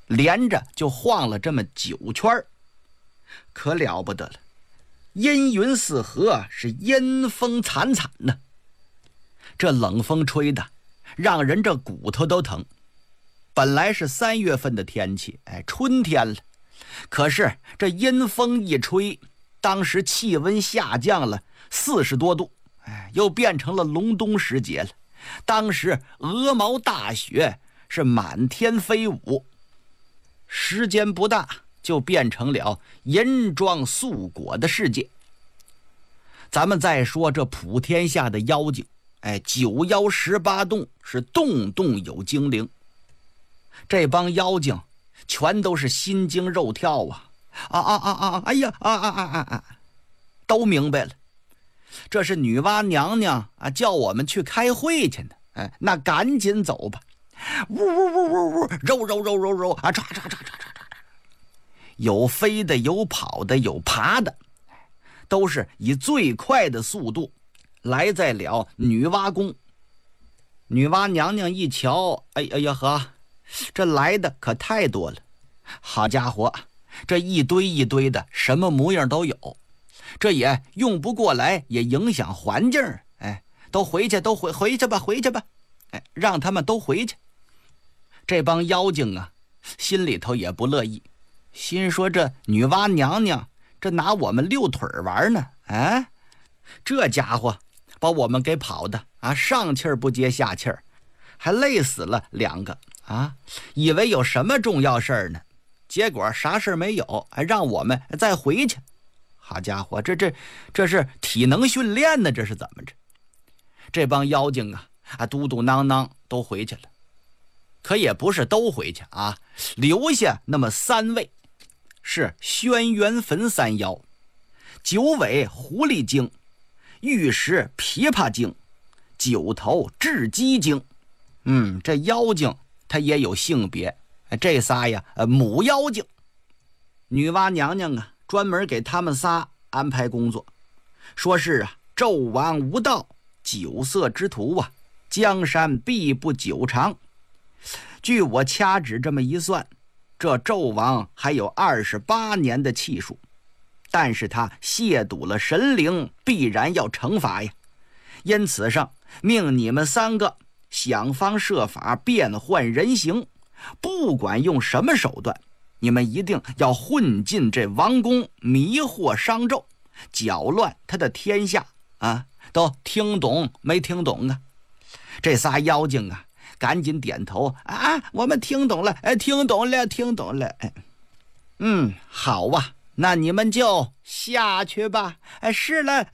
连着就晃了这么9圈，可了不得了，阴云四合，是阴风惨惨呢。这冷风吹的让人这骨头都疼。本来是3月份的天气，春天了，可是这阴风一吹，当时气温下降了40多度，又变成了隆冬时节了。当时鹅毛大雪是满天飞舞，时间不大就变成了银装素裹的世界。咱们再说这普天下的妖精，9妖18洞是洞洞有精灵。这帮妖精全都是心惊肉跳哎呀都明白了，这是女娲娘娘叫我们去开会去呢。那赶紧走吧！呜呜呜呜呜，揉唰，有飞的，有跑的，有爬的，都是以最快的速度来在了女娲宫。女娲娘娘一瞧，哎呀呵，这来的可太多了，好家伙，这一堆一堆的，什么模样都有，这也用不过来，也影响环境。都回去，回去吧，让他们都回去。这帮妖精心里头也不乐意，心说这女娲娘娘这拿我们溜腿玩呢，这家伙把我们给跑的上气儿不接下气儿，还累死了2个以为有什么重要事儿呢，结果啥事儿没有，让我们再回去。好家伙，这是体能训练呢，这是怎么着？这帮妖精嘟嘟囔囔都回去了，可也不是都回去留下那么3位，是轩辕坟3妖、9尾狐狸精、玉石琵琶精、9头雉鸡精。这妖精它也有性别，这仨呀母妖精。女娲娘娘专门给他们仨安排工作，说是纣王无道，酒色之徒江山必不久长。据我掐指这么一算，这纣王还有28年的气数，但是他亵渎了神灵，必然要惩罚呀。因此上命你们3个想方设法变换人形，不管用什么手段，你们一定要混进这王宫，迷惑商纣，搅乱他的天下都听懂没听懂这仨妖精赶紧点头我们听懂了，听懂了。好那你们就下去吧。是了。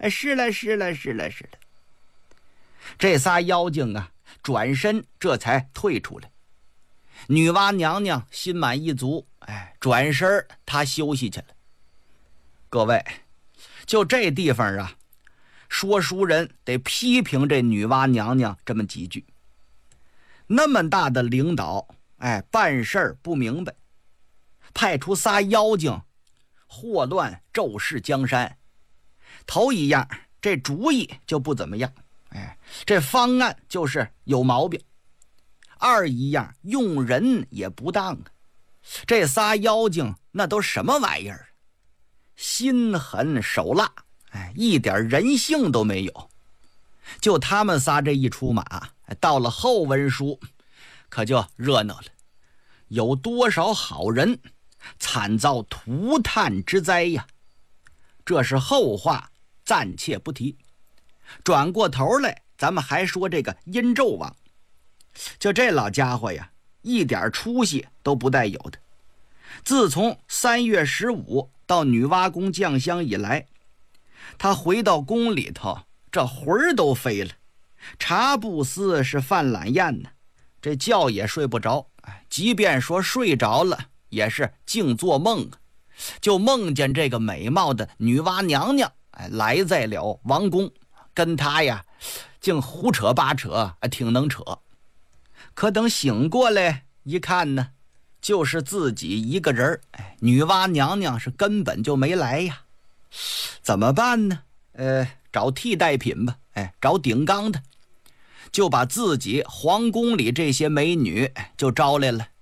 这仨妖精转身这才退出来。女娲娘娘心满意足，转身她休息去了。各位，就这地方说书人得批评这女娲娘娘这么几句。那么大的领导，办事儿不明白，派出仨妖精祸乱纣氏江山。头一样，这主意就不怎么样，这方案就是有毛病。二一样，用人也不当这仨妖精那都什么玩意儿？心狠手辣，一点人性都没有。就他们仨这一出马，到了后文书可就热闹了，有多少好人惨遭涂炭之灾呀？这是后话，暂且不提。转过头来，咱们还说这个殷纣王，就这老家伙呀，一点出息都不带有的。自从3月15到女娲宫降香以来，他回到宫里头，这魂儿都飞了，茶不思是饭懒咽呢，这觉也睡不着，即便说睡着了，也是净做梦就梦见这个美貌的女娲娘娘来在了王宫，跟他呀竟胡扯八扯，挺能扯。可等醒过来一看呢，就是自己一个人，女娲娘娘是根本就没来呀。怎么办呢？找替代品吧，找顶缸的，就把自己皇宫里这些美女就招来了。